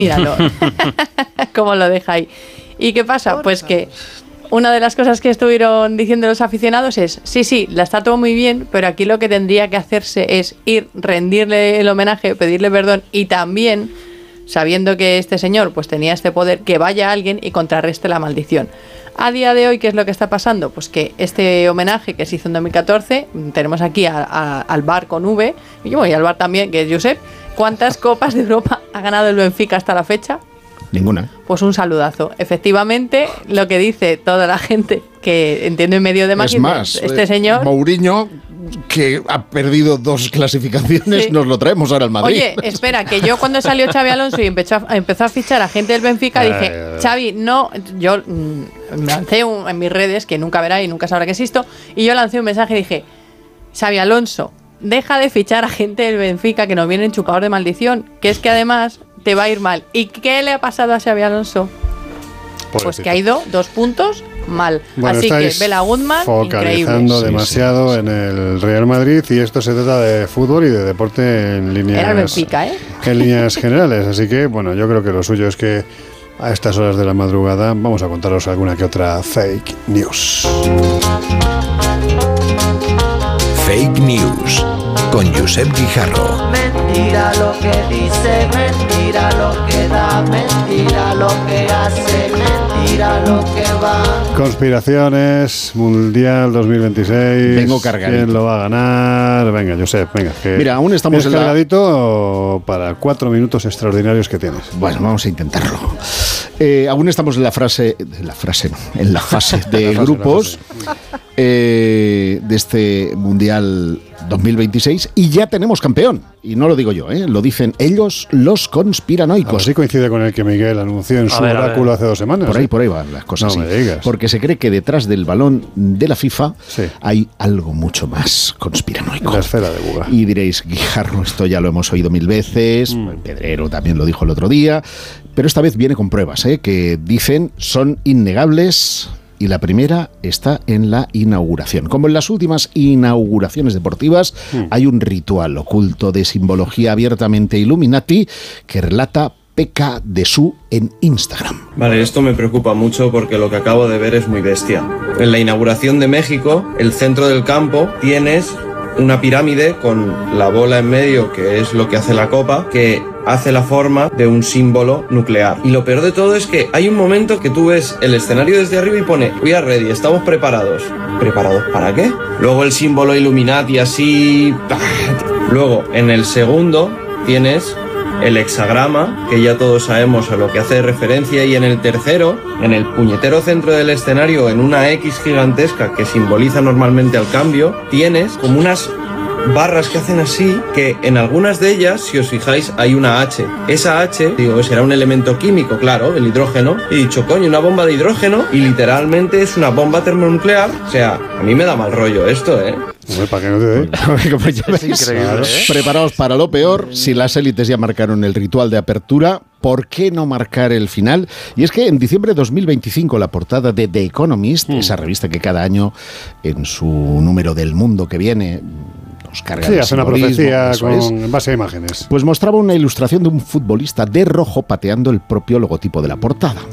Míralo, cómo lo deja ahí. ¿Y qué pasa? Pues que una de las cosas que estuvieron diciendo los aficionados es, sí, la está todo muy bien, pero aquí lo que tendría que hacerse es ir, rendirle el homenaje, pedirle perdón y también, sabiendo que este señor pues tenía este poder, que vaya alguien y contrarreste la maldición. A día de hoy, ¿qué es lo que está pasando? Pues que este homenaje que se hizo en 2014, tenemos aquí al Bar con V, y al Bar también, que es Josep. ¿Cuántas Copas de Europa ha ganado el Benfica hasta la fecha? Ninguna. Pues un saludazo. Efectivamente, lo que dice toda la gente que entiende en medio de máquina, es más, este señor... Mourinho, que ha perdido 2 clasificaciones, sí. Nos lo traemos ahora al Madrid. Oye, espera, que yo cuando salió Xabi Alonso y empezó a fichar a gente del Benfica, dije, Xavi, no, yo lancé en mis redes, que nunca verá y nunca sabrá que existo, y yo lancé un mensaje y dije, Xabi Alonso, deja de fichar a gente del Benfica que nos vienen chupados de maldición, que es que además te va a ir mal. ¿Y qué le ha pasado a Xabi Alonso? Pues que ha ido 2 puntos mal. Bueno, así que Bela Goodman, focalizando increíble. demasiado en el Real Madrid, y esto se trata de fútbol y de deporte en líneas, era el Benfica, en líneas generales. Así que, bueno, yo creo que lo suyo es que a estas horas de la madrugada vamos a contaros alguna que otra fake news. Fake News con Josep Guijarro. Mentira lo que dice, mentira lo que da, mentira lo que hace, mentira lo que va. Conspiraciones, Mundial 2026. Vengo cargadito. ¿Quién lo va a ganar? Venga, Josep, venga. Que mira, aún estamos en cargadito para 4 minutos extraordinarios que tienes. Bueno, vamos a intentarlo. Aún estamos en la fase de grupos de este Mundial 2026 y ya tenemos campeón. Y no lo digo yo, lo dicen ellos, los conspiranoicos. Así coincide con el que Miguel anunció en su oráculo hace 2 semanas. Por ahí van las cosas. No me digas. Porque se cree que detrás del balón de la FIFA sí. hay algo mucho más conspiranoico. La esfera de Buga. Y diréis, Guijarro, esto ya lo hemos oído 1000 veces. Pedrero también lo dijo el otro día. Pero esta vez viene con pruebas, que dicen son innegables. Y la primera está en la inauguración. Como en las últimas inauguraciones deportivas, hay un ritual oculto de simbología abiertamente Illuminati que relata P.K. Desu en Instagram. Vale, esto me preocupa mucho porque lo que acabo de ver es muy bestia. En la inauguración de México, el centro del campo, tienes una pirámide con la bola en medio, que es lo que hace la copa, que hace la forma de un símbolo nuclear. Y lo peor de todo es que hay un momento que tú ves el escenario desde arriba y pone "We are ready", estamos preparados. ¿Preparados para qué? Luego el símbolo Illuminati así... Luego, en el segundo, tienes el hexagrama, que ya todos sabemos a lo que hace referencia, y en el tercero, en el puñetero centro del escenario, en una X gigantesca que simboliza normalmente al cambio, tienes como unas barras que hacen así, que en algunas de ellas, si os fijáis, hay una H. Esa H, digo, será un elemento químico, claro, el hidrógeno. Y he dicho, coño, una bomba de hidrógeno, y literalmente es una bomba termonuclear. O sea, a mí me da mal rollo esto, ¿Para qué no te dé? Es increíble, Preparaos para lo peor. Si las élites ya marcaron el ritual de apertura, ¿por qué no marcar el final? Y es que en diciembre de 2025 la portada de The Economist, esa revista que cada año en su número del mundo que viene nos carga de hace una profecía en base a imágenes. Pues mostraba una ilustración de un futbolista de rojo pateando el propio logotipo de la portada.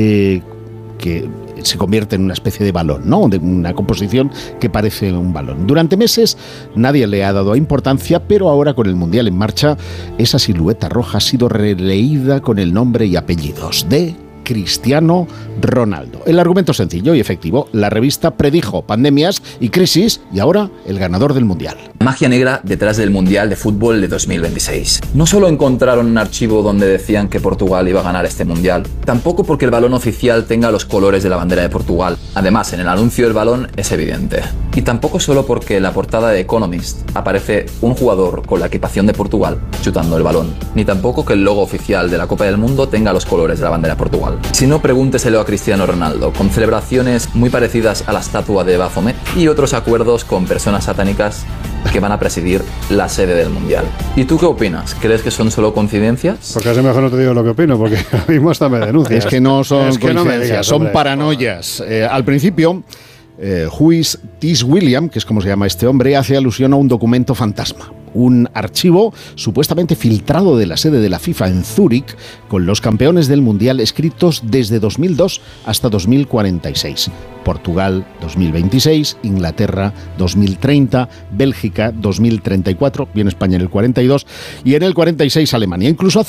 Que se convierte en una especie de balón, ¿no? De una composición que parece un balón. Durante meses nadie le ha dado importancia, pero ahora con el Mundial en marcha, esa silueta roja ha sido releída con el nombre y apellidos de Cristiano Ronaldo. El argumento es sencillo y efectivo. La revista predijo pandemias y crisis y ahora el ganador del Mundial. Magia negra detrás del Mundial de Fútbol de 2026. No solo encontraron un archivo donde decían que Portugal iba a ganar este Mundial, tampoco porque el balón oficial tenga los colores de la bandera de Portugal. Además, en el anuncio del balón es evidente. Y tampoco solo porque en la portada de Economist aparece un jugador con la equipación de Portugal chutando el balón, ni tampoco que el logo oficial de la Copa del Mundo tenga los colores de la bandera de Portugal. Si no, pregúnteselo a Cristiano Ronaldo, con celebraciones muy parecidas a la estatua de Baphomet y otros acuerdos con personas satánicas que van a presidir la sede del Mundial. ¿Y tú qué opinas? ¿Crees que son solo coincidencias? Pues casi mejor no te digo lo que opino, porque ahora mismo hasta me denuncias. Es que no son coincidencias, son paranoias. Al principio Huis Tis William, que es como se llama este hombre, hace alusión a un documento fantasma. Un archivo supuestamente filtrado de la sede de la FIFA en Zúrich con los campeones del Mundial escritos desde 2002 hasta 2046. Portugal 2026, Inglaterra 2030, Bélgica 2034, viene España en el 42 y en el 46 Alemania. Incluso